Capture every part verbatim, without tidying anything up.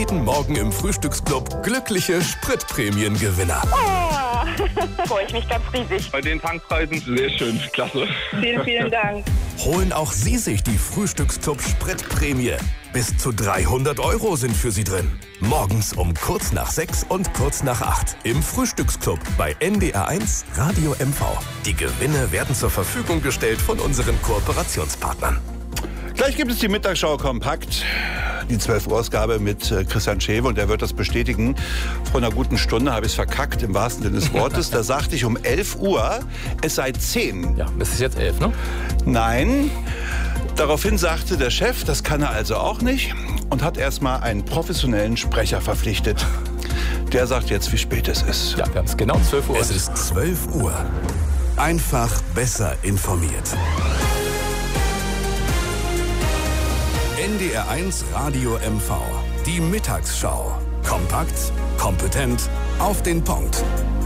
Jeden Morgen im Frühstücksclub glückliche Spritprämiengewinner. Oh, freue ich mich ganz riesig. Bei den Tankpreisen sehr schön, klasse. Vielen, vielen Dank. Holen auch Sie sich die Frühstücksclub Spritprämie. Bis zu dreihundert Euro sind für Sie drin. Morgens um kurz nach sechs und kurz nach acht. Im Frühstücksclub bei N D R eins Radio M V. Die Gewinne werden zur Verfügung gestellt von unseren Kooperationspartnern. Gleich gibt es die Mittagsschau kompakt, die zwölf Uhr Ausgabe mit äh, Christian Schewe, und er wird das bestätigen. Vor einer guten Stunde habe ich es verkackt, im wahrsten Sinne des Wortes. Da sagte ich um elf Uhr, es sei zehn. Ja, es ist jetzt elf, ne? Nein. Daraufhin sagte der Chef, das kann er also auch nicht, und hat erstmal einen professionellen Sprecher verpflichtet. Der sagt jetzt, wie spät es ist. Ja, ganz genau zwölf Uhr. Es ist zwölf Uhr. Einfach besser informiert. N D R eins Radio M V. Die Mittagsschau. Kompakt, kompetent, auf den Punkt.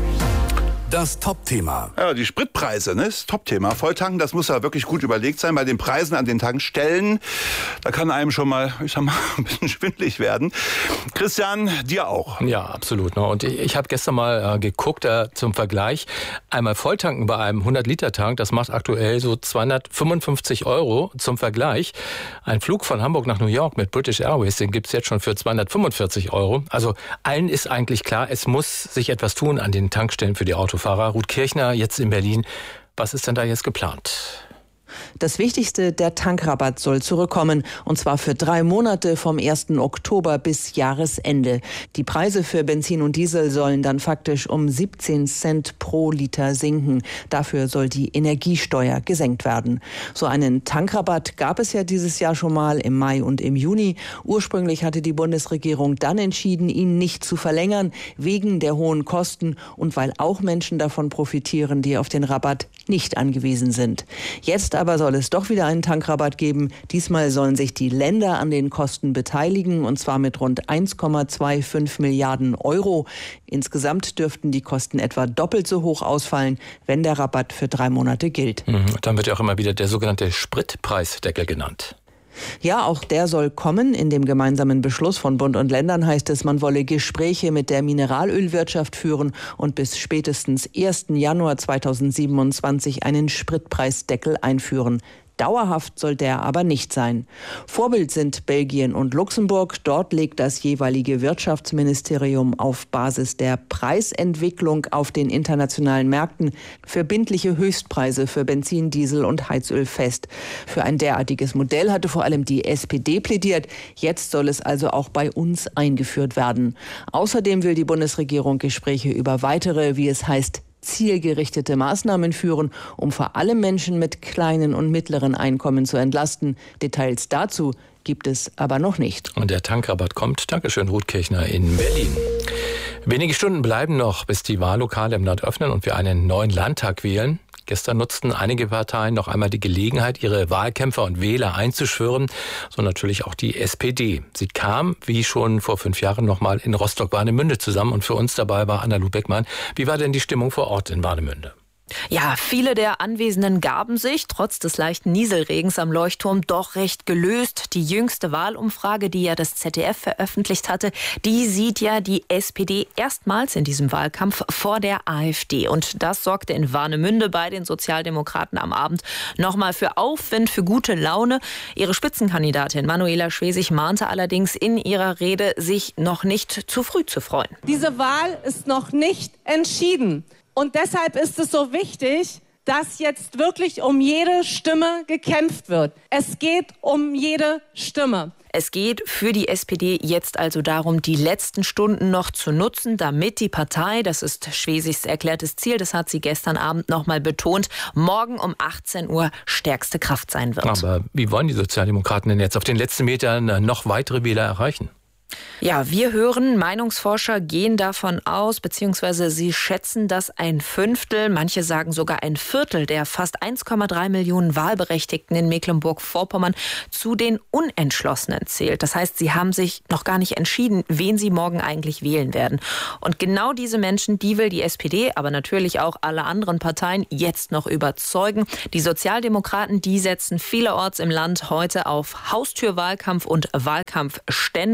Das Top-Thema. Ja, die Spritpreise, ne, ist Top-Thema. Volltanken, das muss ja wirklich gut überlegt sein. Bei den Preisen an den Tankstellen, da kann einem schon mal, ich sag mal, ein bisschen schwindelig werden. Christian, dir auch. Ja, absolut. Ne? Und ich, ich habe gestern mal äh, geguckt, äh, zum Vergleich. Einmal Volltanken bei einem hundert-Liter-Tank, das macht aktuell so zweihundertfünfundfünfzig Euro. Zum Vergleich, ein Flug von Hamburg nach New York mit British Airways, den gibt's jetzt schon für zweihundertfünfundvierzig Euro. Also allen ist eigentlich klar, es muss sich etwas tun an den Tankstellen für die Autofahrer. Ruth Kirchner, jetzt in Berlin. Was ist denn da jetzt geplant? Das Wichtigste, der Tankrabatt soll zurückkommen, und zwar für drei Monate vom ersten Oktober bis Jahresende. Die Preise für Benzin und Diesel sollen dann faktisch um siebzehn Cent pro Liter sinken. Dafür soll die Energiesteuer gesenkt werden. So einen Tankrabatt gab es ja dieses Jahr schon mal im Mai und im Juni. Ursprünglich hatte die Bundesregierung dann entschieden, ihn nicht zu verlängern, wegen der hohen Kosten und weil auch Menschen davon profitieren, die auf den Rabatt nicht angewiesen sind. Jetzt aber soll es doch wieder einen Tankrabatt geben. Diesmal sollen sich die Länder an den Kosten beteiligen, und zwar mit rund eins Komma fünfundzwanzig Milliarden Euro. Insgesamt dürften die Kosten etwa doppelt so hoch ausfallen, wenn der Rabatt für drei Monate gilt. Mhm. Dann wird ja auch immer wieder der sogenannte Spritpreisdeckel genannt. Ja, auch der soll kommen. In dem gemeinsamen Beschluss von Bund und Ländern heißt es, man wolle Gespräche mit der Mineralölwirtschaft führen und bis spätestens ersten Januar zweitausendsiebenundzwanzig einen Spritpreisdeckel einführen. Dauerhaft soll der aber nicht sein. Vorbild sind Belgien und Luxemburg. Dort legt das jeweilige Wirtschaftsministerium auf Basis der Preisentwicklung auf den internationalen Märkten verbindliche Höchstpreise für Benzin, Diesel und Heizöl fest. Für ein derartiges Modell hatte vor allem die S P D plädiert. Jetzt soll es also auch bei uns eingeführt werden. Außerdem will die Bundesregierung Gespräche über weitere, wie es heißt, zielgerichtete Maßnahmen führen, um vor allem Menschen mit kleinen und mittleren Einkommen zu entlasten. Details dazu gibt es aber noch nicht. Und der Tankrabatt kommt. Dankeschön, Ruth Kirchner in Berlin. Wenige Stunden bleiben noch, bis die Wahllokale im Land öffnen und wir einen neuen Landtag wählen. Gestern nutzten einige Parteien noch einmal die Gelegenheit, ihre Wahlkämpfer und Wähler einzuschwören, so natürlich auch die S P D. Sie kam, wie schon vor fünf Jahren, noch mal in Rostock-Warnemünde zusammen, und für uns dabei war Anna Beckmann. Wie war denn die Stimmung vor Ort in Warnemünde? Ja, viele der Anwesenden gaben sich, trotz des leichten Nieselregens am Leuchtturm, doch recht gelöst. Die jüngste Wahlumfrage, die ja das Z D F veröffentlicht hatte, die sieht ja die S P D erstmals in diesem Wahlkampf vor der A f D. Und das sorgte in Warnemünde bei den Sozialdemokraten am Abend nochmal für Aufwind, für gute Laune. Ihre Spitzenkandidatin Manuela Schwesig mahnte allerdings in ihrer Rede, sich noch nicht zu früh zu freuen. Diese Wahl ist noch nicht entschieden. Und deshalb ist es so wichtig, dass jetzt wirklich um jede Stimme gekämpft wird. Es geht um jede Stimme. Es geht für die S P D jetzt also darum, die letzten Stunden noch zu nutzen, damit die Partei, das ist Schwesigs erklärtes Ziel, das hat sie gestern Abend noch mal betont, morgen um achtzehn Uhr stärkste Kraft sein wird. Aber wie wollen die Sozialdemokraten denn jetzt auf den letzten Metern noch weitere Wähler erreichen? Ja, wir hören, Meinungsforscher gehen davon aus, beziehungsweise sie schätzen, dass ein Fünftel, manche sagen sogar ein Viertel der fast eins Komma drei Millionen Wahlberechtigten in Mecklenburg-Vorpommern zu den Unentschlossenen zählt. Das heißt, sie haben sich noch gar nicht entschieden, wen sie morgen eigentlich wählen werden. Und genau diese Menschen, die will die S P D, aber natürlich auch alle anderen Parteien jetzt noch überzeugen. Die Sozialdemokraten, die setzen vielerorts im Land heute auf Haustürwahlkampf und Wahlkampfstände.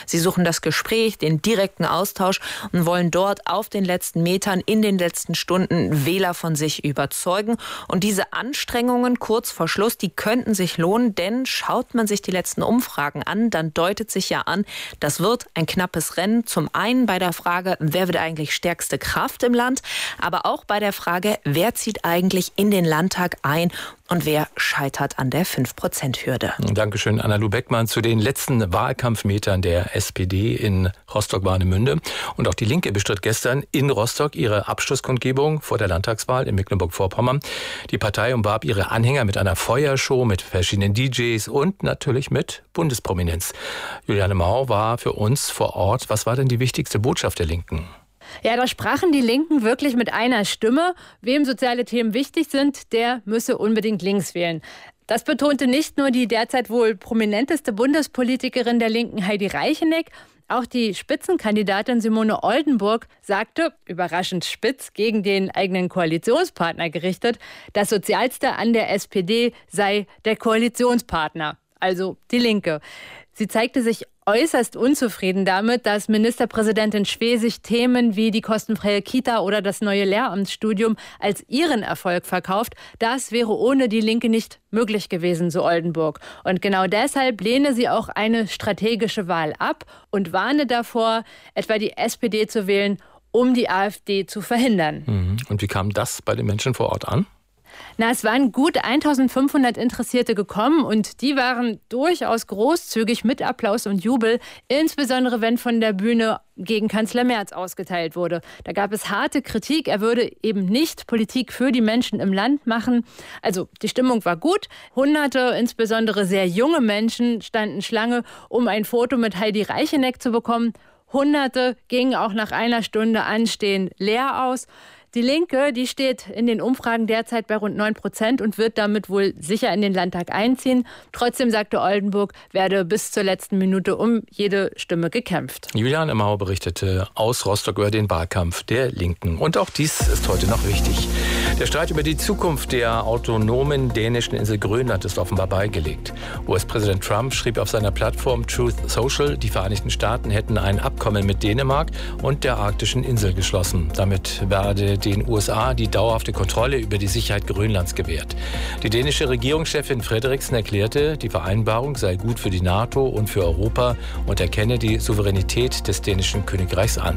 Sie suchen das Gespräch, den direkten Austausch und wollen dort auf den letzten Metern, in den letzten Stunden Wähler von sich überzeugen. Und diese Anstrengungen kurz vor Schluss, die könnten sich lohnen, denn schaut man sich die letzten Umfragen an, dann deutet sich ja an, das wird ein knappes Rennen. Zum einen bei der Frage, wer wird eigentlich stärkste Kraft im Land, aber auch bei der Frage, wer zieht eigentlich in den Landtag ein und wer scheitert an der fünf Prozent Hürde. Dankeschön, Anna-Lu Beckmann, zu den letzten Wahlkampfmetern der S P D in Rostock-Warnemünde. Und auch die Linke bestritt gestern in Rostock ihre Abschlusskundgebung vor der Landtagswahl in Mecklenburg-Vorpommern. Die Partei umwarb ihre Anhänger mit einer Feuershow, mit verschiedenen D Js und natürlich mit Bundesprominenz. Juliane Mau war für uns vor Ort. Was war denn die wichtigste Botschaft der Linken? Ja, da sprachen die Linken wirklich mit einer Stimme. Wem soziale Themen wichtig sind, der müsse unbedingt links wählen. Das betonte nicht nur die derzeit wohl prominenteste Bundespolitikerin der Linken, Heidi Reicheneck. Auch die Spitzenkandidatin Simone Oldenburg sagte, überraschend spitz, gegen den eigenen Koalitionspartner gerichtet, das Sozialste an der S P D sei der Koalitionspartner, also die Linke. Sie zeigte sich äußerst unzufrieden damit, dass Ministerpräsidentin Schwesig Themen wie die kostenfreie Kita oder das neue Lehramtsstudium als ihren Erfolg verkauft. Das wäre ohne die Linke nicht möglich gewesen, so Oldenburg. Und genau deshalb lehne sie auch eine strategische Wahl ab und warne davor, etwa die S P D zu wählen, um die AfD zu verhindern. Und wie kam das bei den Menschen vor Ort an? Na, es waren gut eintausendfünfhundert Interessierte gekommen und die waren durchaus großzügig mit Applaus und Jubel, insbesondere wenn von der Bühne gegen Kanzler Merz ausgeteilt wurde. Da gab es harte Kritik, er würde eben nicht Politik für die Menschen im Land machen. Also die Stimmung war gut. Hunderte, insbesondere sehr junge Menschen, standen Schlange, um ein Foto mit Heidi Reicheneck zu bekommen. Hunderte gingen auch nach einer Stunde Anstehen leer aus. Die Linke, die steht in den Umfragen derzeit bei rund neun Prozent und wird damit wohl sicher in den Landtag einziehen. Trotzdem, sagte Oldenburg, werde bis zur letzten Minute um jede Stimme gekämpft. Juliane Mau berichtete aus Rostock über den Wahlkampf der Linken. Und auch dies ist heute noch wichtig. Der Streit über die Zukunft der autonomen dänischen Insel Grönland ist offenbar beigelegt. U S-Präsident Trump schrieb auf seiner Plattform Truth Social, die Vereinigten Staaten hätten ein Abkommen mit Dänemark und der arktischen Insel geschlossen. Damit werde den U S A die dauerhafte Kontrolle über die Sicherheit Grönlands gewährt. Die dänische Regierungschefin Frederiksen erklärte, die Vereinbarung sei gut für die NATO und für Europa und erkenne die Souveränität des dänischen Königreichs an.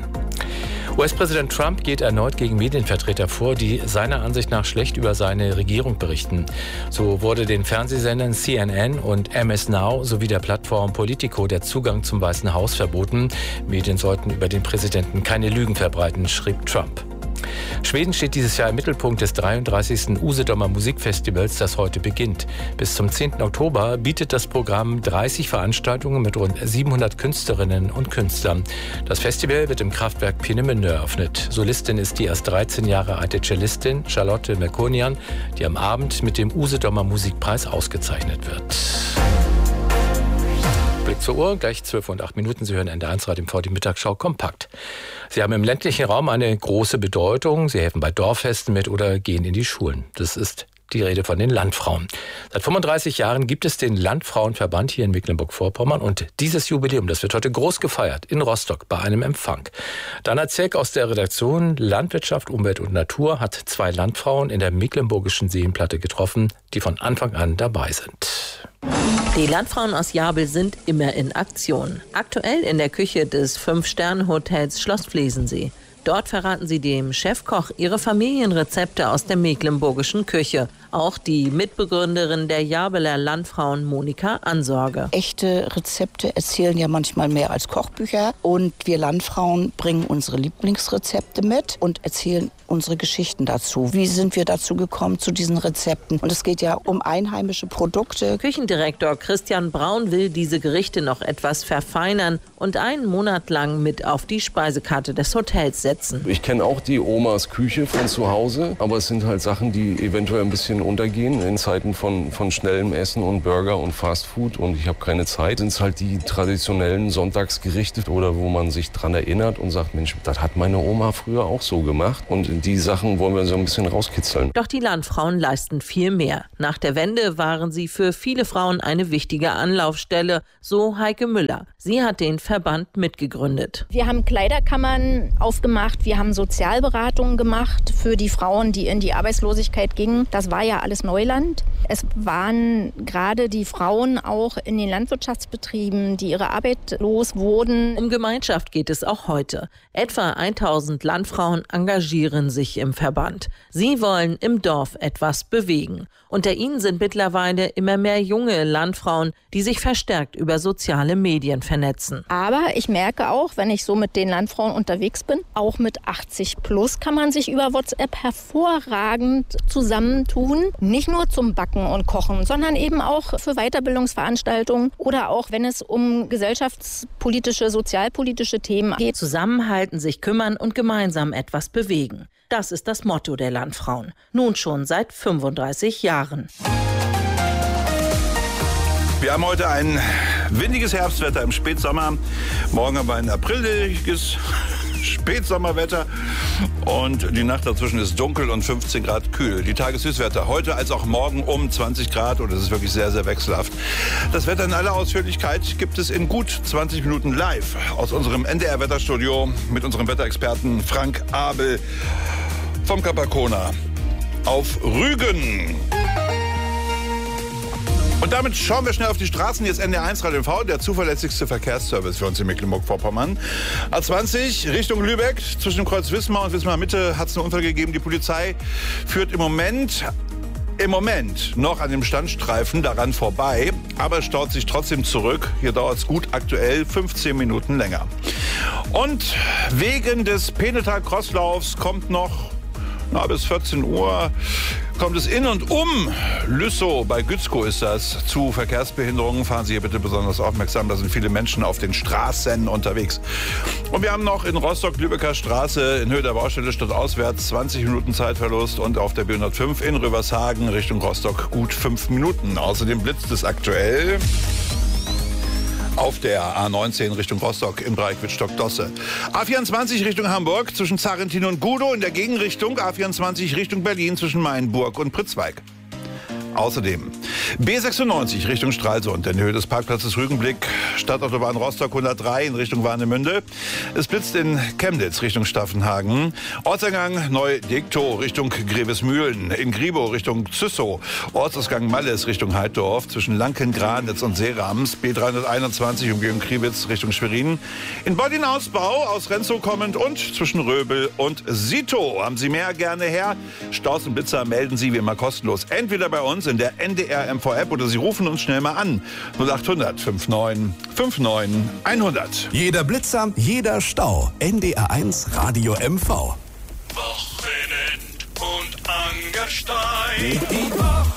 U S-Präsident Trump geht erneut gegen Medienvertreter vor, die seiner Ansicht nach schlecht über seine Regierung berichten. So wurde den Fernsehsendern C N N und M S Now sowie der Plattform Politico der Zugang zum Weißen Haus verboten. Medien sollten über den Präsidenten keine Lügen verbreiten, schrieb Trump. Schweden steht dieses Jahr im Mittelpunkt des dreiunddreißigsten Usedomer Musikfestivals, das heute beginnt. Bis zum zehnten Oktober bietet das Programm dreißig Veranstaltungen mit rund siebenhundert Künstlerinnen und Künstlern. Das Festival wird im Kraftwerk Peenemünde eröffnet. Solistin ist die erst dreizehn Jahre alte Cellistin Charlotte Melkonian, die am Abend mit dem Usedomer Musikpreis ausgezeichnet wird. Blick zur Uhr, gleich zwölf und acht Minuten. Sie hören N D R eins Radio im V D Mittagsschau kompakt. Sie haben im ländlichen Raum eine große Bedeutung. Sie helfen bei Dorffesten mit oder gehen in die Schulen. Das ist die Rede von den Landfrauen. Seit fünfunddreißig Jahren gibt es den Landfrauenverband hier in Mecklenburg-Vorpommern und dieses Jubiläum, das wird heute groß gefeiert in Rostock bei einem Empfang. Dana Zeck aus der Redaktion Landwirtschaft, Umwelt und Natur hat zwei Landfrauen in der mecklenburgischen Seenplatte getroffen, die von Anfang an dabei sind. Die Landfrauen aus Jabel sind immer in Aktion. Aktuell in der Küche des Fünf-Sterne-Hotels Schloss Flesensee. Dort verraten sie dem Chefkoch ihre Familienrezepte aus der mecklenburgischen Küche. Auch die Mitbegründerin der Jabeler Landfrauen Monika Ansorge. Echte Rezepte erzählen ja manchmal mehr als Kochbücher. Und wir Landfrauen bringen unsere Lieblingsrezepte mit und erzählen unsere Geschichten dazu. Wie sind wir dazu gekommen, zu diesen Rezepten? Und es geht ja um einheimische Produkte. Küchendirektor Christian Braun will diese Gerichte noch etwas verfeinern und einen Monat lang mit auf die Speisekarte des Hotels setzen. schätzen. Ich kenne auch die Omas Küche von zu Hause, aber es sind halt Sachen, die eventuell ein bisschen untergehen in Zeiten von, von schnellem Essen und Burger und Fastfood und ich habe keine Zeit. Sind es halt die traditionellen Sonntagsgerichte oder wo man sich dran erinnert und sagt, Mensch, das hat meine Oma früher auch so gemacht und die Sachen wollen wir so ein bisschen rauskitzeln. Doch die Landfrauen leisten viel mehr. Nach der Wende waren sie für viele Frauen eine wichtige Anlaufstelle, so Heike Müller. Sie hat den Verband mitgegründet. Wir haben Kleiderkammern aufgemacht, wir haben Sozialberatungen gemacht für die Frauen, die in die Arbeitslosigkeit gingen. Das war ja alles Neuland. Es waren gerade die Frauen auch in den Landwirtschaftsbetrieben, die ihre Arbeit los wurden. Um Gemeinschaft geht es auch heute. Etwa tausend Landfrauen engagieren sich im Verband. Sie wollen im Dorf etwas bewegen. Unter ihnen sind mittlerweile immer mehr junge Landfrauen, die sich verstärkt über soziale Medien vernetzen. Aber ich merke auch, wenn ich so mit den Landfrauen unterwegs bin, auch mit achtzig plus kann man sich über WhatsApp hervorragend zusammentun. Nicht nur zum Backen und Kochen, sondern eben auch für Weiterbildungsveranstaltungen oder auch wenn es um gesellschaftspolitische, sozialpolitische Themen geht. Zusammenhalten, sich kümmern und gemeinsam etwas bewegen. Das ist das Motto der Landfrauen. Nun schon seit fünfunddreißig Jahren. Wir haben heute ein windiges Herbstwetter im Spätsommer. Morgen haben wir ein apriliges Spätsommerwetter. Und die Nacht dazwischen ist dunkel und fünfzehn Grad kühl. Die Tagessüßwetter heute als auch morgen um zwanzig Grad. Und es ist wirklich sehr, sehr wechselhaft. Das Wetter in aller Ausführlichkeit gibt es in gut zwanzig Minuten live aus unserem N D R-Wetterstudio mit unserem Wetterexperten Frank Abel vom Capacona auf Rügen. Und damit schauen wir schnell auf die Straßen. Hier ist N D R eins Radio M V, der zuverlässigste Verkehrsservice für uns in Mecklenburg-Vorpommern. A zwanzig Richtung Lübeck, zwischen dem Kreuz Wismar und Wismar Mitte hat es einen Unfall gegeben. Die Polizei führt im Moment, im Moment noch an dem Standstreifen daran vorbei, aber staut sich trotzdem zurück. Hier dauert es gut aktuell fünfzehn Minuten länger. Und wegen des Penetal-Crosslaufs kommt noch na, bis vierzehn Uhr kommt es in und um Lüssow, bei Gützkow ist das, zu Verkehrsbehinderungen. Fahren Sie hier bitte besonders aufmerksam, da sind viele Menschen auf den Straßen unterwegs. Und wir haben noch in Rostock-Lübecker Straße in Höhe der Baustelle stadtauswärts zwanzig Minuten Zeitverlust und auf der B hundertfünf in Rövershagen Richtung Rostock gut fünf Minuten. Außerdem blitzt es aktuell auf der A neunzehn Richtung Rostock im Bereich Wittstock-Dosse. A vierundzwanzig Richtung Hamburg zwischen Zarentin und Gudow, in der Gegenrichtung A vierundzwanzig Richtung Berlin zwischen Mainburg und Pritzweig. Außerdem B sechsundneunzig Richtung Stralsund, in Höhe des Parkplatzes Rügenblick, Stadtautobahn Rostock hundertdrei in Richtung Warnemünde. Es blitzt in Chemnitz Richtung Staffenhagen. Ortseingang Neu-Dektow Richtung Grevesmühlen, in Gribow Richtung Züssow. Ortsausgang Malles Richtung Heidorf, zwischen Lanken, Granitz und Seerams. B dreihunderteinundzwanzig Umgehung Kriwitz Richtung Schwerin. In Bodin-Ausbau aus Renzow kommend und zwischen Röbel und Sito. Haben Sie mehr, gerne her. Staus und Blitzer melden Sie wie immer kostenlos. Entweder bei uns in der N D R M V-App oder Sie rufen uns schnell mal an. null achthundert neunundfünfzig neunundfünfzig hundert. Jeder Blitzer, jeder Stau. N D R eins Radio M V. Wochenend und Angerstein. Die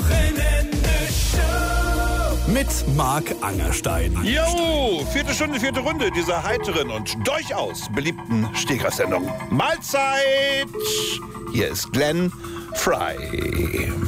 Wochenende-Show. Mit Marc Angerstein. Jo, vierte Stunde, vierte Runde dieser heiteren und durchaus beliebten Stegreifsendung. Mahlzeit! Hier ist Glenn Frey.